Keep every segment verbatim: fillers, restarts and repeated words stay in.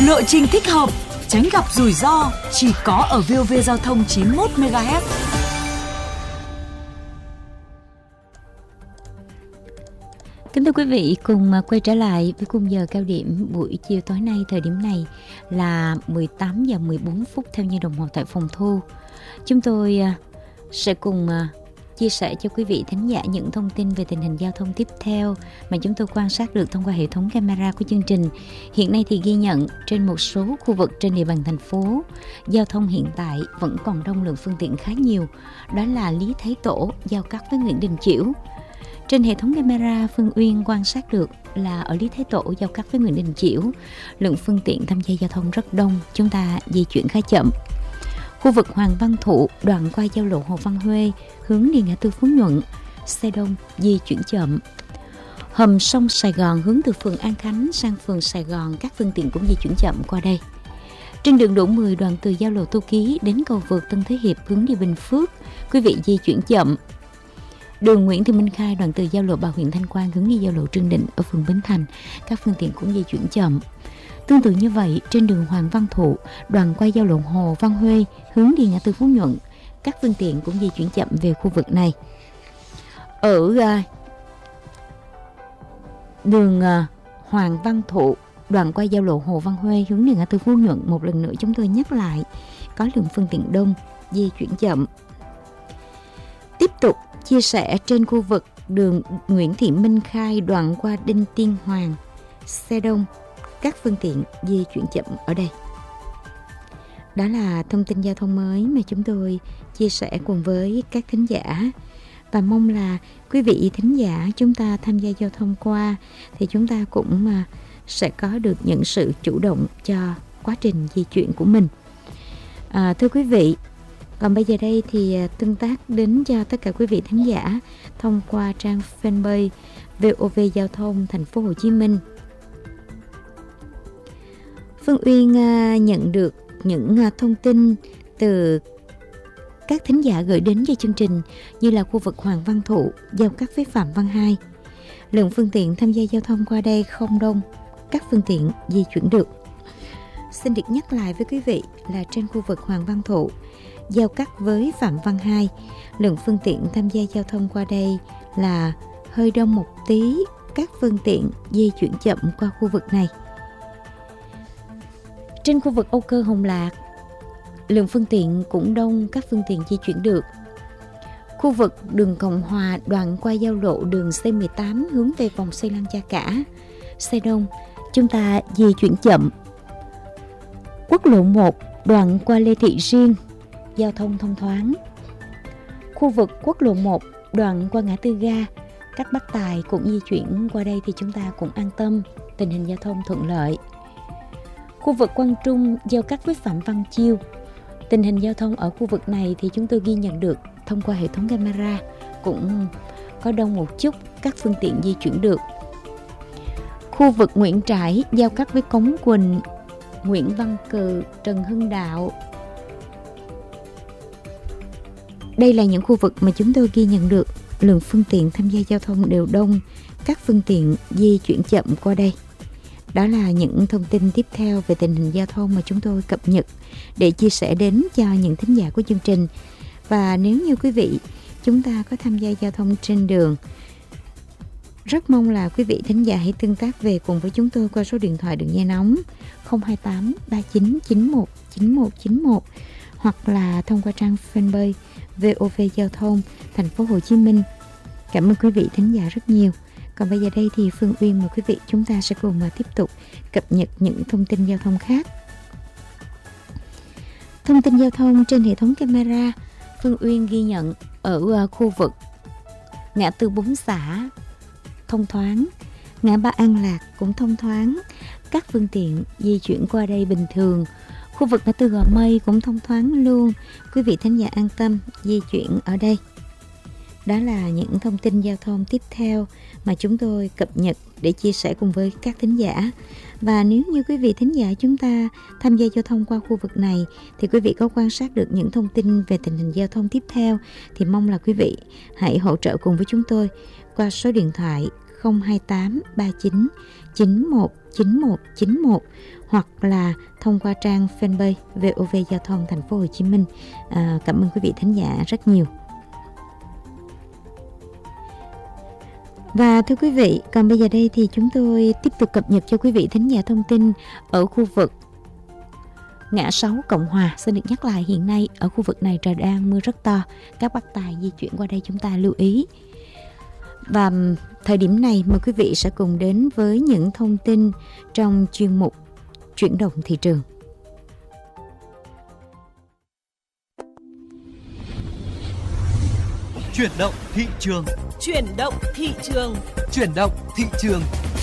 lộ trình thích hợp, tránh gặp rủi ro, chỉ có ở vê o vê Giao thông chín mươi mốt mê ga héc. Kính thưa quý vị, cùng quay trở lại với khung giờ cao điểm buổi chiều tối nay. Thời điểm này là mười tám giờ mười bốn phút theo như đồng hồ tại phòng thu. Chúng tôi sẽ cùng chia sẻ cho quý vị thính giả những thông tin về tình hình giao thông tiếp theo mà chúng tôi quan sát được thông qua hệ thống camera của chương trình. Hiện nay thì ghi nhận trên một số khu vực trên địa bàn thành phố, giao thông hiện tại vẫn còn đông lượng phương tiện khá nhiều. Đó là Lý Thái Tổ giao cắt với Nguyễn Đình Chiểu. Trên hệ thống camera, Phương Uyên quan sát được là ở Lý Thái Tổ giao cắt với Nguyễn Đình Chiểu, lượng phương tiện tham gia giao thông rất đông, chúng ta di chuyển khá chậm. Khu vực Hoàng Văn Thụ, đoạn qua giao lộ Hồ Văn Huê, hướng đi ngã tư Phú Nhuận, xe đông, di chuyển chậm. Hầm sông Sài Gòn hướng từ phường An Khánh sang phường Sài Gòn, các phương tiện cũng di chuyển chậm qua đây. Trên đường Đỗ mười, đoạn từ giao lộ Tô Ký đến cầu vượt Tân Thế Hiệp hướng đi Bình Phước, quý vị di chuyển chậm. Đường Nguyễn Thị Minh Khai, đoạn từ giao lộ Bà Huyện Thanh Quan hướng đi giao lộ Trương Định ở phường Bến Thành, các phương tiện cũng di chuyển chậm. Tương tự như vậy, trên đường Hoàng Văn Thụ, đoạn qua giao lộ Hồ Văn Huê hướng đi ngã tư Phú Nhuận, các phương tiện cũng di chuyển chậm về khu vực này. Ở uh, đường uh, Hoàng Văn Thụ, đoạn qua giao lộ Hồ Văn Huê hướng đi ngã tư Phú Nhuận, một lần nữa chúng tôi nhắc lại, có lượng phương tiện đông, di chuyển chậm. Tiếp tục chia sẻ trên khu vực đường Nguyễn Thị Minh Khai, đoạn qua Đinh Tiên Hoàng, xe đông, các phương tiện di chuyển chậm ở đây. Đó là thông tin giao thông mới mà chúng tôi chia sẻ cùng với các thính giả, và mong là quý vị thính giả chúng ta tham gia giao thông qua thì chúng ta cũng mà sẽ có được những sự chủ động cho quá trình di chuyển của mình. À, thưa quý vị, còn bây giờ đây thì tương tác đến cho tất cả quý vị thính giả thông qua trang fanpage vê o vê Giao thông Thành phố Hồ Chí Minh. Phương Uyên nhận được những thông tin từ các thính giả gửi đến cho chương trình, như là khu vực Hoàng Văn Thụ giao cắt với Phạm Văn Hai, lượng phương tiện tham gia giao thông qua đây không đông, các phương tiện di chuyển được. Xin được nhắc lại với quý vị là trên khu vực Hoàng Văn Thụ giao cắt với Phạm Văn Hai, lượng phương tiện tham gia giao thông qua đây là hơi đông một tí, các phương tiện di chuyển chậm qua khu vực này. Trên khu vực Âu Cơ Hồng Lạc, lượng phương tiện cũng đông, các phương tiện di chuyển được. Khu vực đường Cộng Hòa, đoạn qua giao lộ đường C mười tám hướng về vòng xoay Lăng Cha Cả, xe đông, chúng ta di chuyển chậm. Quốc lộ một, đoạn qua Lê Thị Riêng, giao thông thông thoáng. Khu vực quốc lộ một, đoạn qua ngã tư ga, các Bắc Tài cũng di chuyển qua đây thì chúng ta cũng an tâm, tình hình giao thông thuận lợi. Khu vực Quang Trung giao cắt với Phạm Văn Chiêu, tình hình giao thông ở khu vực này thì chúng tôi ghi nhận được thông qua hệ thống camera, cũng có đông một chút, các phương tiện di chuyển được. Khu vực Nguyễn Trãi giao cắt với Cống Quỳnh, Nguyễn Văn Cừ, Trần Hưng Đạo. Đây là những khu vực mà chúng tôi ghi nhận được lượng phương tiện tham gia giao thông đều đông, các phương tiện di chuyển chậm qua đây. Đó là những thông tin tiếp theo về tình hình giao thông mà chúng tôi cập nhật để chia sẻ đến cho những thính giả của chương trình. Và nếu như quý vị chúng ta có tham gia giao thông trên đường, rất mong là quý vị thính giả hãy tương tác về cùng với chúng tôi qua số điện thoại đường dây nóng không hai tám ba chín chín một chín một chín một hoặc là thông qua trang fanpage vê o vê Giao thông Thành phố Hồ Chí Minh. Cảm ơn quý vị thính giả rất nhiều. Còn bây giờ đây thì Phương Uyên mời quý vị chúng ta sẽ cùng mà tiếp tục cập nhật những thông tin giao thông khác. Thông tin giao thông trên hệ thống camera, Phương Uyên ghi nhận ở khu vực ngã tư Bốn Xã thông thoáng, ngã ba An Lạc cũng thông thoáng, các phương tiện di chuyển qua đây bình thường. Khu vực ngã tư Gò Mây cũng thông thoáng luôn, quý vị thính giả an tâm di chuyển ở đây. Đó là những thông tin giao thông tiếp theo mà chúng tôi cập nhật để chia sẻ cùng với các thính giả. Và nếu như quý vị thính giả chúng ta tham gia giao thông qua khu vực này thì quý vị có quan sát được những thông tin về tình hình giao thông tiếp theo thì mong là quý vị hãy hỗ trợ cùng với chúng tôi qua số điện thoại không hai tám ba chín chín một chín một chín một hoặc là thông qua trang fanpage vê o vê Giao thông Thành phố Hồ Chí Minh. À, cảm ơn quý vị thính giả rất nhiều. Và thưa quý vị, còn bây giờ đây thì chúng tôi tiếp tục cập nhật cho quý vị thính giả thông tin ở khu vực ngã sáu Cộng Hòa. Xin được nhắc lại, hiện nay ở khu vực này trời đang mưa rất to. Các bác tài di chuyển qua đây chúng ta lưu ý. Và thời điểm này mời quý vị sẽ cùng đến với những thông tin trong chuyên mục Chuyển động thị trường. Chuyển động thị trường. Chuyển động thị trường. Chuyển động thị trường.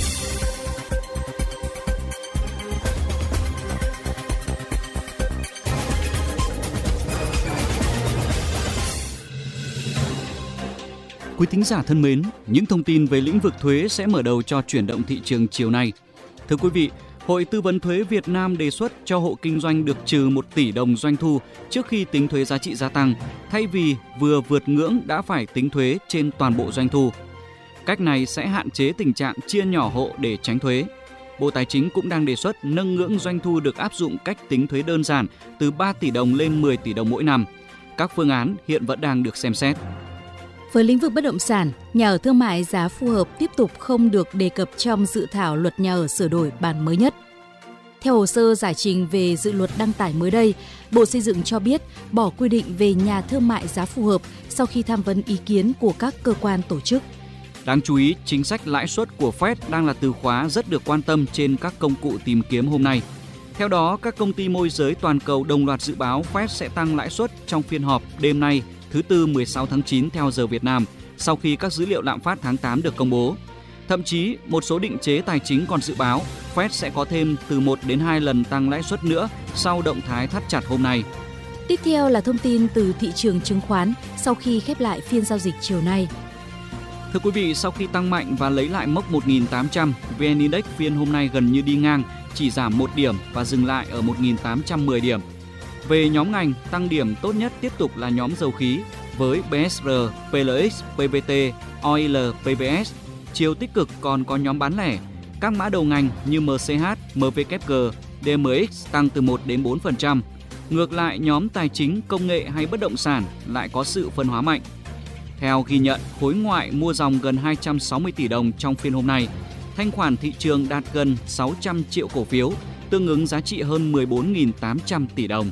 Quý thính giả thân mến, những thông tin về lĩnh vực thuế sẽ mở đầu cho chuyển động thị trường chiều nay. Thưa quý vị, Hội Tư vấn Thuế Việt Nam đề xuất cho hộ kinh doanh được trừ một tỷ đồng doanh thu trước khi tính thuế giá trị gia tăng, thay vì vừa vượt ngưỡng đã phải tính thuế trên toàn bộ doanh thu. Cách này sẽ hạn chế tình trạng chia nhỏ hộ để tránh thuế. Bộ Tài chính cũng đang đề xuất nâng ngưỡng doanh thu được áp dụng cách tính thuế đơn giản từ ba tỷ đồng lên mười tỷ đồng mỗi năm. Các phương án hiện vẫn đang được xem xét. Với lĩnh vực bất động sản, nhà ở thương mại giá phù hợp tiếp tục không được đề cập trong dự thảo luật nhà ở sửa đổi bản mới nhất. Theo hồ sơ giải trình về dự luật đăng tải mới đây, Bộ Xây dựng cho biết bỏ quy định về nhà thương mại giá phù hợp sau khi tham vấn ý kiến của các cơ quan tổ chức. Đáng chú ý, chính sách lãi suất của Fed đang là từ khóa rất được quan tâm trên các công cụ tìm kiếm hôm nay. Theo đó, các công ty môi giới toàn cầu đồng loạt dự báo Fed sẽ tăng lãi suất trong phiên họp đêm nay, thứ Tư mười sáu tháng chín theo giờ Việt Nam, sau khi các dữ liệu lạm phát tháng tám được công bố. Thậm chí, một số định chế tài chính còn dự báo Fed sẽ có thêm từ một đến hai lần tăng lãi suất nữa sau động thái thắt chặt hôm nay. Tiếp theo là thông tin từ thị trường chứng khoán sau khi khép lại phiên giao dịch chiều nay. Thưa quý vị, sau khi tăng mạnh và lấy lại mốc một nghìn tám trăm, vê en Index phiên hôm nay gần như đi ngang, chỉ giảm một điểm và dừng lại ở một nghìn tám trăm mười điểm. Về nhóm ngành, tăng điểm tốt nhất tiếp tục là nhóm dầu khí với bê ét rờ, pê lờ ích, pê vê tê, o i lờ, pê vê ét. Chiều tích cực còn có nhóm bán lẻ. Các mã đầu ngành như em xê hát, em vê kép giê, đê em ích tăng từ một đến bốn phần trăm. Ngược lại, nhóm tài chính, công nghệ hay bất động sản lại có sự phân hóa mạnh. Theo ghi nhận, khối ngoại mua dòng gần hai trăm sáu mươi tỷ đồng trong phiên hôm nay. Thanh khoản thị trường đạt gần sáu trăm triệu cổ phiếu, tương ứng giá trị hơn mười bốn nghìn tám trăm tỷ đồng.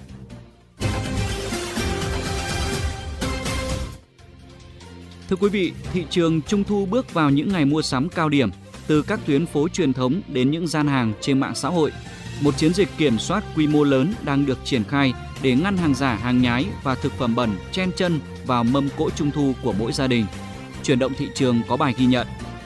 Thưa quý vị, thị trường Trung thu bước vào những ngày mua sắm cao điểm, từ các tuyến phố truyền thống đến những gian hàng trên mạng xã hội. Một chiến dịch kiểm soát quy mô lớn đang được triển khai để ngăn hàng giả, hàng nhái và thực phẩm bẩn chen chân vào mâm cỗ Trung thu của mỗi gia đình. Chuyển động thị trường có bài ghi nhận.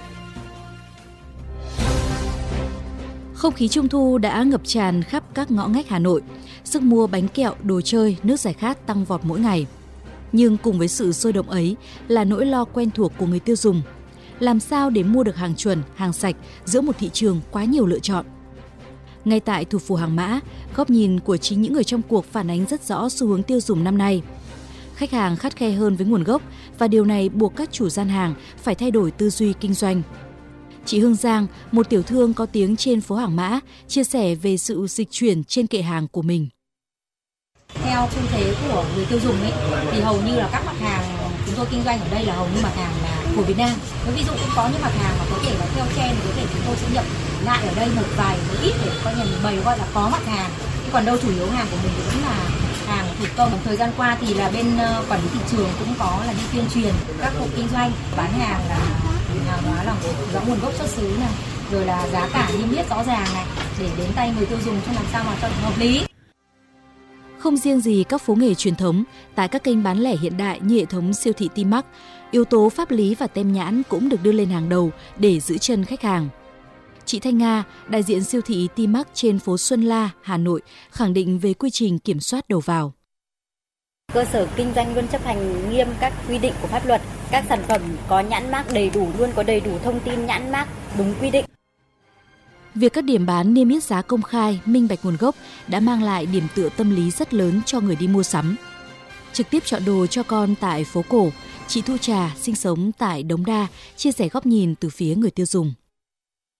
Không khí Trung thu đã ngập tràn khắp các ngõ ngách Hà Nội. Sức mua bánh kẹo, đồ chơi, nước giải khát tăng vọt mỗi ngày. Nhưng cùng với sự sôi động ấy là nỗi lo quen thuộc của người tiêu dùng. Làm sao để mua được hàng chuẩn, hàng sạch giữa một thị trường quá nhiều lựa chọn? Ngay tại thủ phủ Hàng Mã, góc nhìn của chính những người trong cuộc phản ánh rất rõ xu hướng tiêu dùng năm nay. Khách hàng khắt khe hơn với nguồn gốc và điều này buộc các chủ gian hàng phải thay đổi tư duy kinh doanh. Chị Hương Giang, một tiểu thương có tiếng trên phố Hàng Mã, chia sẻ về sự dịch chuyển trên kệ hàng của mình. Theo xu thế của người tiêu dùng ấy, thì hầu như là các mặt hàng chúng tôi kinh doanh ở đây là hầu như mặt hàng là của Việt Nam. Ví dụ cũng có những mặt hàng mà có thể là theo trend, có thể chúng tôi sẽ nhập lại ở đây một vài một ít để coi như mình bày gọi là có mặt hàng. Còn đâu chủ yếu hàng của mình thì vẫn là hàng thủ công. Thời gian qua thì là bên quản lý thị trường cũng có là đi tuyên truyền các hộ kinh doanh bán hàng là hàng hóa là rõ nguồn gốc xuất xứ này, rồi là giá cả niêm yết rõ ràng này, để đến tay người tiêu dùng cho làm sao mà cho hợp lý. Không riêng gì các phố nghề truyền thống, tại các kênh bán lẻ hiện đại như hệ thống siêu thị T-Mart, yếu tố pháp lý và tem nhãn cũng được đưa lên hàng đầu để giữ chân khách hàng. Chị Thanh Nga, đại diện siêu thị T-Mart trên phố Xuân La, Hà Nội, khẳng định về quy trình kiểm soát đầu vào. Cơ sở kinh doanh luôn chấp hành nghiêm các quy định của pháp luật. Các sản phẩm có nhãn mác đầy đủ, luôn có đầy đủ thông tin nhãn mác đúng quy định. Việc các điểm bán niêm yết giá công khai, minh bạch nguồn gốc đã mang lại điểm tựa tâm lý rất lớn cho người đi mua sắm. Trực tiếp chọn đồ cho con tại phố cổ, chị Thu Trà sinh sống tại Đống Đa chia sẻ góc nhìn từ phía người tiêu dùng.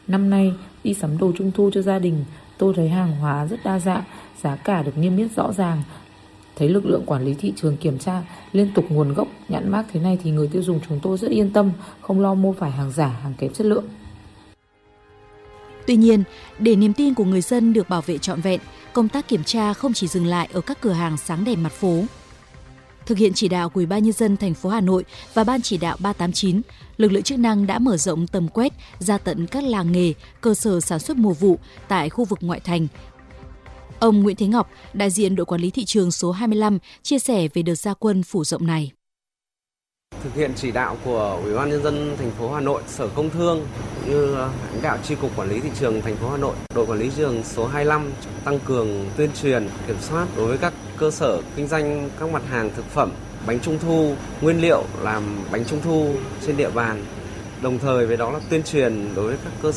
Năm nay đi sắm đồ trung thu cho gia đình, tôi thấy hàng hóa rất đa dạng, giá cả được niêm yết rõ ràng. Thấy lực lượng quản lý thị trường kiểm tra liên tục nguồn gốc, nhãn mác thế này thì người tiêu dùng chúng tôi rất yên tâm, không lo mua phải hàng giả, hàng kém chất lượng. Tuy nhiên, để niềm tin của người dân được bảo vệ trọn vẹn, công tác kiểm tra không chỉ dừng lại ở các cửa hàng sáng đèn mặt phố. Thực hiện chỉ đạo của Ủy ban Nhân dân thành phố Hà Nội và Ban chỉ đạo ba tám chín, lực lượng chức năng đã mở rộng tầm quét ra tận các làng nghề, cơ sở sản xuất mùa vụ tại khu vực ngoại thành. Ông Nguyễn Thế Ngọc, đại diện đội quản lý thị trường số hai mươi lăm, chia sẻ về đợt ra quân phủ rộng này. Thực hiện chỉ đạo của Ủy ban Nhân dân thành phố Hà Nội, Sở Công Thương như lãnh đạo chi cục quản lý thị trường thành phố Hà Nội, đội quản lý thị trường số hai mươi lăm tăng cường tuyên truyền, kiểm soát đối với các cơ sở kinh doanh các mặt hàng thực phẩm, bánh trung thu, nguyên liệu làm bánh trung thu trên địa bàn. Đồng thời với đó là tuyên truyền đối với các cơ